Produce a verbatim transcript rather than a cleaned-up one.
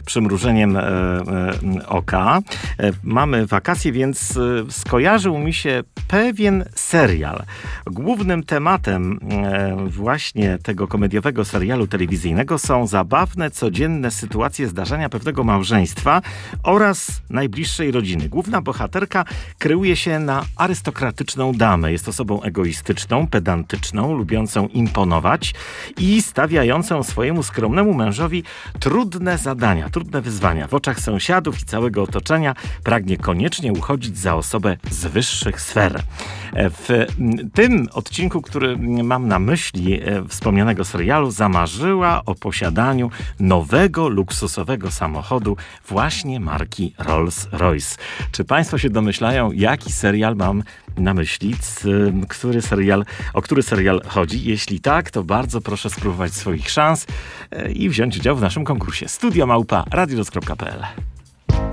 przymrużeniem e, e, oka. E, mamy wakacje, więc e, skojarzył mi się pewien serial. Głównym tematem e, właśnie tego komediowego serialu telewizyjnego są zabawne, codzienne sytuacje, zdarzenia pewnego małżeństwa oraz najbliższej rodziny. Główna bohaterka kreuje się na arystokratyczną damę. Jest osobą egoistyczną, pedantyczną, lubiącą imponować i stawiającą swojemu skromnemu mężowi trudne zadania, trudne wyzwania. W oczach sąsiadów i całego otoczenia pragnie koniecznie uchodzić za osobę z wyższych sfer. W tym odcinku, który mam na myśli wspomnianego serialu, zamarzyła o posiadaniu nowego, luksusowego samochodu właśnie marki Rolls-Royce. Czy Państwo się domyślają, jaki serial mam na myśli? Który serial, o który serial chodzi? Jeśli tak, to bardzo proszę spróbować swoich szans i wziąć udział w naszym konkursie. Studio małpa radiowrocław kropka p l.